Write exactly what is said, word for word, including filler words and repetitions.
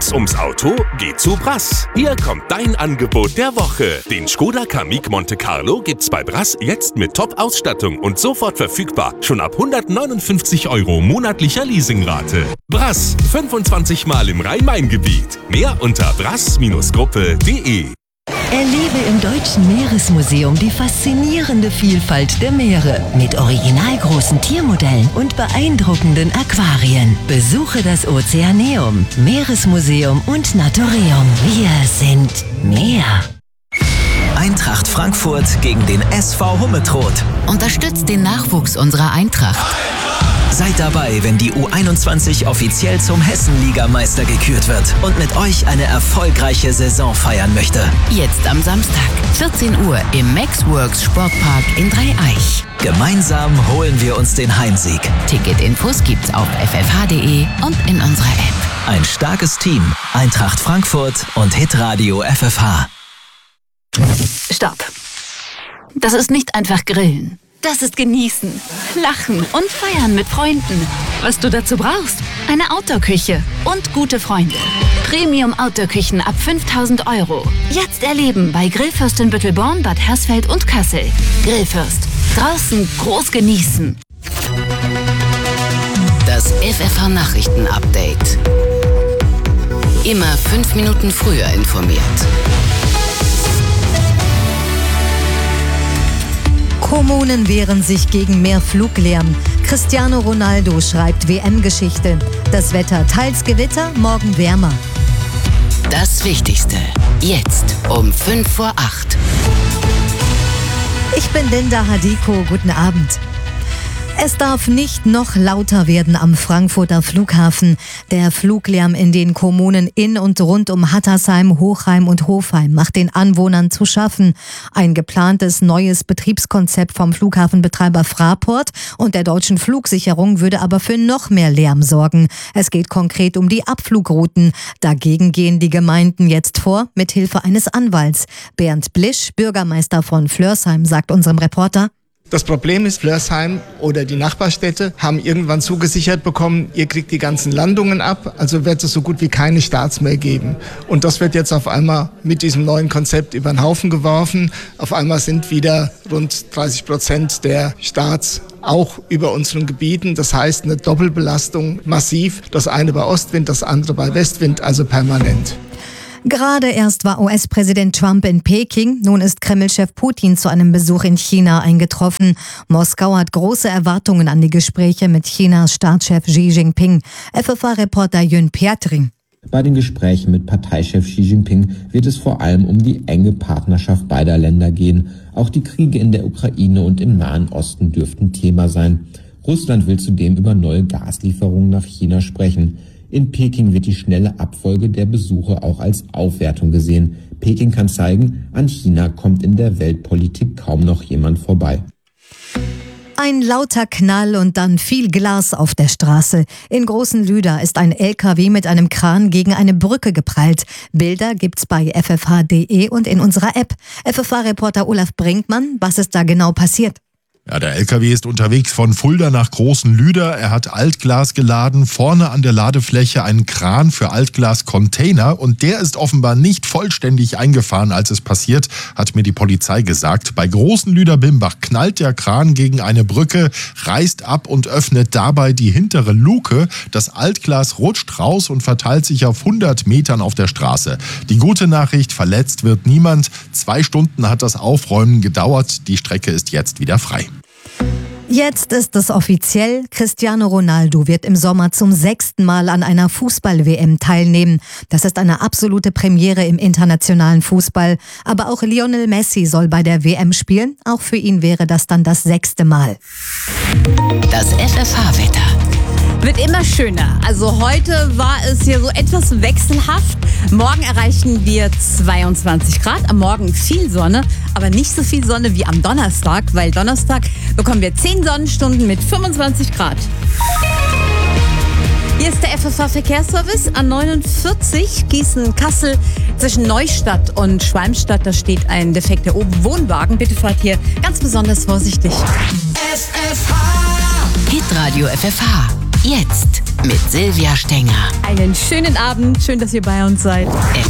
Geht's ums Auto? Geht zu Brass. Hier kommt dein Angebot der Woche. Den Skoda Kamiq Monte Carlo gibt's bei Brass jetzt mit Top-Ausstattung und sofort verfügbar. Schon ab hundertneunundfünfzig Euro monatlicher Leasingrate. Brass, fünfundzwanzig Mal im Rhein-Main-Gebiet. Mehr unter brass Gruppe punkt de. Erlebe im Deutschen Meeresmuseum die faszinierende Vielfalt der Meere mit originalgroßen Tiermodellen und beeindruckenden Aquarien. Besuche das Ozeaneum, Meeresmuseum und Naturium. Wir sind Meer. Eintracht Frankfurt gegen den S V Hummetrot. Unterstützt den Nachwuchs unserer Eintracht. Seid dabei, wenn die U einundzwanzig offiziell zum Hessen-Ligameister gekürt wird und mit euch eine erfolgreiche Saison feiern möchte. Jetzt am Samstag, vierzehn Uhr im Maxworks Sportpark in Dreieich. Gemeinsam holen wir uns den Heimsieg. Ticketinfos gibt's auf f f h punkt de und in unserer App. Ein starkes Team, Eintracht Frankfurt und Hitradio F F H. Stopp. Das ist nicht einfach Grillen. Das ist Genießen, Lachen und Feiern mit Freunden. Was du dazu brauchst? Eine Outdoor-Küche und gute Freunde. Premium-Outdoor-Küchen ab fünftausend Euro. Jetzt erleben bei Grillfürst in Büttelborn, Bad Hersfeld und Kassel. Grillfürst. Draußen groß genießen. Das F F H-Nachrichten-Update. Immer fünf Minuten früher informiert. Kommunen wehren sich gegen mehr Fluglärm. Cristiano Ronaldo schreibt W M-Geschichte. Das Wetter teils Gewitter, morgen wärmer. Das Wichtigste. Jetzt um fünf vor acht. Ich bin Linda Hadiko. Guten Abend. Es darf nicht noch lauter werden am Frankfurter Flughafen. Der Fluglärm in den Kommunen in und rund um Hattersheim, Hochheim und Hofheim macht den Anwohnern zu schaffen. Ein geplantes neues Betriebskonzept vom Flughafenbetreiber Fraport und der Deutschen Flugsicherung würde aber für noch mehr Lärm sorgen. Es geht konkret um die Abflugrouten. Dagegen gehen die Gemeinden jetzt vor, mit Hilfe eines Anwalts. Bernd Blisch, Bürgermeister von Flörsheim, sagt unserem Reporter: Das Problem ist, Flörsheim oder die Nachbarstädte haben irgendwann zugesichert bekommen, ihr kriegt die ganzen Landungen ab, also wird es so gut wie keine Starts mehr geben. Und das wird jetzt auf einmal mit diesem neuen Konzept über den Haufen geworfen. Auf einmal sind wieder rund dreißig Prozent der Starts auch über unseren Gebieten. Das heißt, eine Doppelbelastung massiv. Das eine bei Ostwind, das andere bei Westwind, also permanent. Gerade erst war U S-Präsident Trump in Peking, nun ist Kreml-Chef Putin zu einem Besuch in China eingetroffen. Moskau hat große Erwartungen an die Gespräche mit Chinas Staatschef Xi Jinping. F F H-Reporter Jön Piatring. Bei den Gesprächen mit Parteichef Xi Jinping wird es vor allem um die enge Partnerschaft beider Länder gehen. Auch die Kriege in der Ukraine und im Nahen Osten dürften Thema sein. Russland will zudem über neue Gaslieferungen nach China sprechen. In Peking wird die schnelle Abfolge der Besuche auch als Aufwertung gesehen. Peking kann zeigen, an China kommt in der Weltpolitik kaum noch jemand vorbei. Ein lauter Knall und dann viel Glas auf der Straße. In Großenlüder ist ein L K W mit einem Kran gegen eine Brücke geprallt. Bilder gibt's bei f f h punkt de und in unserer App. F F H-Reporter Olaf Brinkmann, was ist da genau passiert? Ja, der L K W ist unterwegs von Fulda nach Großenlüder. Er hat Altglas geladen, vorne an der Ladefläche einen Kran für Altglas-Container und der ist offenbar nicht vollständig eingefahren, als es passiert, hat mir die Polizei gesagt. Bei Großenlüder-Bimbach knallt der Kran gegen eine Brücke, reißt ab und öffnet dabei die hintere Luke. Das Altglas rutscht raus und verteilt sich auf hundert Metern auf der Straße. Die gute Nachricht, verletzt wird niemand. Zwei Stunden hat das Aufräumen gedauert. Die Strecke ist jetzt wieder frei. Jetzt ist es offiziell, Cristiano Ronaldo wird im Sommer zum sechsten Mal an einer Fußball-W M teilnehmen. Das ist eine absolute Premiere im internationalen Fußball. Aber auch Lionel Messi soll bei der W M spielen. Auch für ihn wäre das dann das sechste Mal. Das F F H-Wetter. Wird immer schöner. Also heute war es hier so etwas wechselhaft. Morgen erreichen wir zweiundzwanzig Grad. Am Morgen viel Sonne, aber nicht so viel Sonne wie am Donnerstag, weil Donnerstag bekommen wir zehn Sonnenstunden mit fünfundzwanzig Grad. Hier ist der F F H-Verkehrsservice A neunundvierzig Gießen-Kassel zwischen Neustadt und Schwalmstadt. Da steht ein defekter Wohnwagen. Bitte fahrt hier ganz besonders vorsichtig. F F H Hitradio F F H Jetzt mit Silvia Stenger. Einen schönen Abend, schön, dass ihr bei uns seid. F